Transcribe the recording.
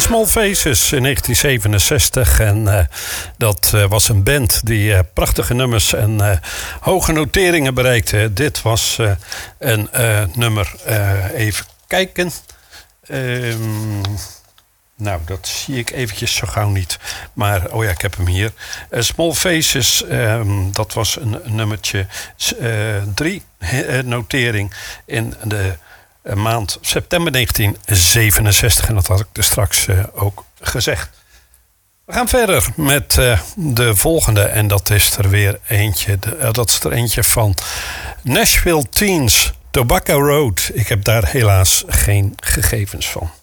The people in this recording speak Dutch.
Small Faces in 1967. En dat was een band die prachtige nummers en hoge noteringen bereikte. Dit was een nummer, even kijken. Nou, dat zie ik eventjes zo gauw niet. Maar, oh ja, ik heb hem hier. Small Faces, dat was een nummertje 3 notering in de maand september 1967. En dat had ik dus straks ook gezegd. We gaan verder met de volgende. En dat is er weer eentje. Dat is er eentje van Nashville Teens, Tobacco Road. Ik heb daar helaas geen gegevens van.